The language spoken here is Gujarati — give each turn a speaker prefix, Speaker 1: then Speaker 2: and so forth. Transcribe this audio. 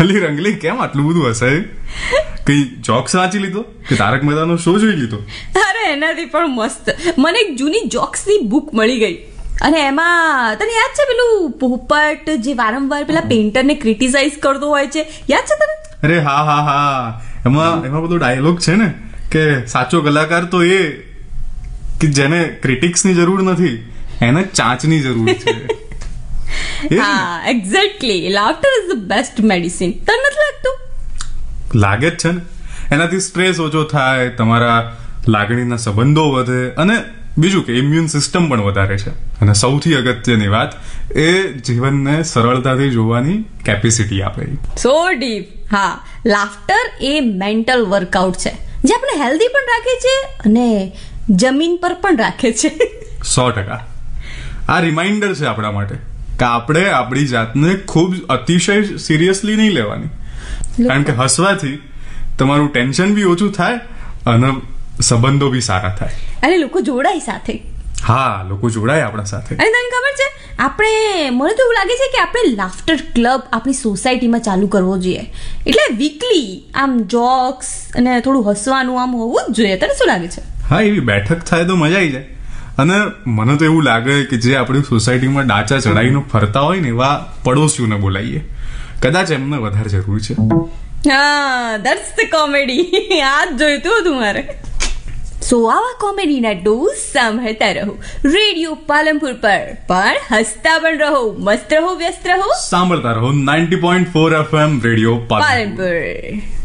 Speaker 1: અલી રંગલી કેમ આટલું બધું હશે? કઈ જોક્સ વાંચી લીધો કે તારક મહેતાનો શો જોઈ લીધો?
Speaker 2: અરે એનાથી પણ મસ્ત મને એક જૂની જોક્સની બુક મળી ગઈ અને એમાં તને યાદ છે પેલું પોપટ જે વારંવાર પેલા પેઇન્ટરને ક્રિટિસાઇઝ કરતો હોય છે, યાદ છે તને?
Speaker 1: અરે હા, એમાં બધો ડાયલોગ છે ને કે સાચો કલાકાર તો એ કે જેને ક્રિટિક્સની જરૂર નથી, એને ચાંચની જરૂર છે.
Speaker 2: હા exactly, laughter is the best medicine. તને નથી લાગતું?
Speaker 1: લાગે જ છે ને. એનાથી સ્ટ્રેસ ઓછો થાય, તમારા લાગણીના સંબંધો વધે અને બીજું કે ઇમ્યુન સિસ્ટમ પણ વધારે છે. અને સૌથી અગત્યની વાત, એ જીવનને સરળતાથી જોવાની કેપેસિટી આપે.
Speaker 2: સો ડીપ. હા, લાફ્ટર એ મેન્ટલ વર્કઆઉટ છે જે આપણે હેલ્ધી પણ રાખે છે અને જમીન પર પણ રાખે છે.
Speaker 1: 100%. આ રિમાઇન્ડર છે આપણા માટે કે આપણે આપણી જાતને ખૂબ અતિશય સિરિયસલી નહીં લેવાની, કારણ કે હસવાથી તમારું ટેન્શન બી ઓછું થાય અને સંબંધો બી સારા થાય
Speaker 2: અને લોકો જોડાય સાથે.
Speaker 1: હા, લોકો જોડાય આપણા સાથે.
Speaker 2: અને તને ખબર છે, મને તો એવું લાગે છે કે આપણે લાફ્ટર ક્લબ આપણી સોસાયટીમાં ચાલુ કરવો જોઈએ. એટલે વીકલી આમ જોક્સ અને થોડું હસવાનું આમ હોવું જ જોઈએ. તને શું લાગે છે?
Speaker 1: હા, એવી બેઠક થાય તો મજા આવી જાય. અને મને તો એવું લાગે કે જે આપણી સોસાયટીમાં ડાચા ચડાવીને ફરતા હોય ને એવા પડોશીઓને બોલાવીએ. કદાચ એમને વધારે જરૂર છે.
Speaker 2: હા, ધેટ્સ ધ કોમેડી. આ જ જોઈતું હતું મારે. સો આવા કોમેડીના ડોઝ સાંભળતા રહો રેડિયો પાલનપુર પર, પણ હસતા પણ રહો, મસ્ત રહો, વ્યસ્ત રહો,
Speaker 1: સાંભળતા રહો 90.4 FM રેડિયો પાલનપુર.